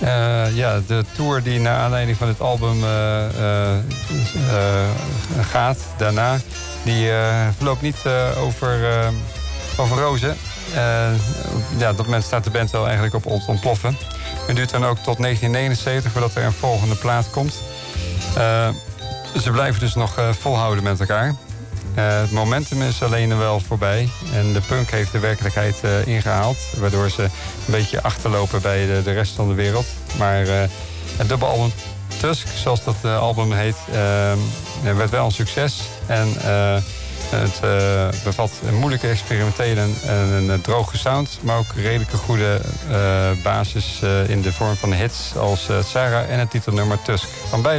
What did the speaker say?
De tour die naar aanleiding van dit album gaat daarna, die verloopt niet over rozen. Op dat moment staat de band wel eigenlijk op ontploffen. Het duurt dan ook tot 1979 voordat er een volgende plaat komt. Ze blijven dus nog volhouden met elkaar. Het momentum is alleen wel voorbij. En de punk heeft de werkelijkheid ingehaald. Waardoor ze een beetje achterlopen bij de rest van de wereld. Maar het dubbelalbum Tusk, zoals dat album heet, werd wel een succes. En het bevat een moeilijke experimentele en een droge sound. Maar ook redelijke goede basis in de vorm van hits als Sarah en het titelnummer Tusk. Van beide